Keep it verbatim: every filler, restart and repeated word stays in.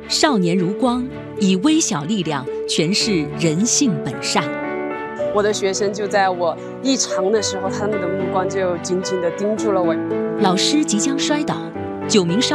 少年如光，以微小力量诠释人性本善。 我的学生就在我异常的时候，他们的目光就紧紧地盯住了我。 老师即将摔倒，九名少